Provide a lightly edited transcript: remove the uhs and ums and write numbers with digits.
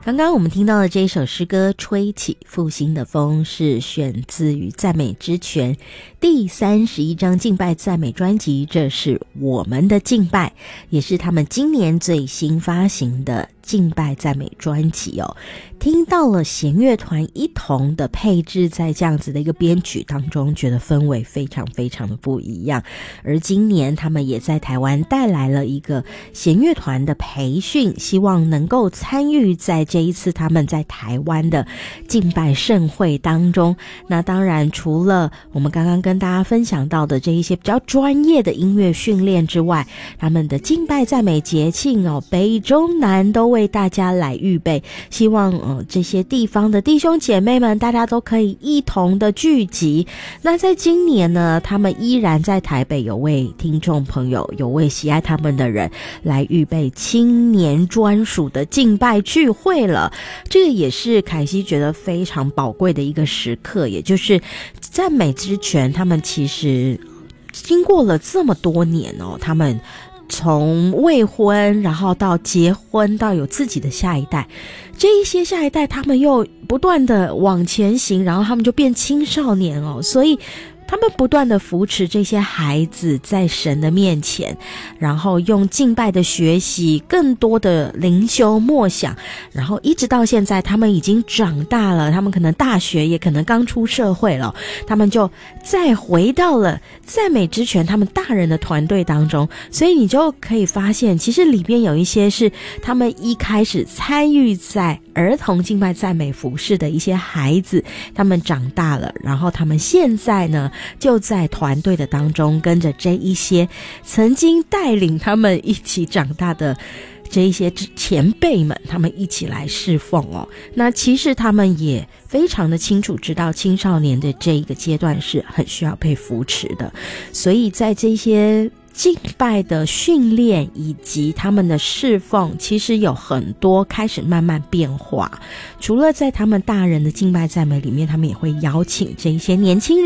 刚刚我们听到的这一首诗歌《吹起复兴的风》是选自于赞美之泉第31张敬拜赞美专辑，这是我们的敬拜，也是他们今年最新发行的敬拜赞美专辑哦。听到了弦乐团一同的配置在这样子的一个编曲当中，觉得氛围非常非常的不一样。而今年他们也在台湾带来了一个弦乐团的培训，希望能够参与在这一次他们在台湾的敬拜盛会当中。那当然除了我们刚刚跟大家分享到的这一些比较专业的音乐训练之外，他们的敬拜赞美节庆哦，北中南都为大家来预备，希望这些地方的弟兄姐妹们大家都可以一同的聚集。那在今年呢，他们依然在台北有位听众朋友，有位喜爱他们的人来预备青年专属的敬拜聚会了。这个也是凯西觉得非常宝贵的一个时刻，也就是赞美之泉他们其实经过了这么多年哦，他们从未婚然后到结婚到有自己的下一代，这一些下一代他们又不断的往前行，然后他们就变青少年哦，所以他们不断的扶持这些孩子在神的面前，然后用敬拜的学习更多的灵修默想，然后一直到现在他们已经长大了，他们可能大学也可能刚出社会了，他们就再回到了赞美之泉他们大人的团队当中。所以你就可以发现其实里边有一些是他们一开始参与在儿童敬拜赞美服事的一些孩子，他们长大了，然后他们现在呢就在团队的当中跟着这一些曾经带领他们一起长大的这一些前辈们，他们一起来侍奉哦。那其实他们也非常的清楚知道青少年的这一个阶段是很需要被扶持的，所以在这些敬拜的训练以及他们的侍奉其实有很多开始慢慢变化。除了在他们大人的敬拜赞美里面，他们也会邀请这一些年轻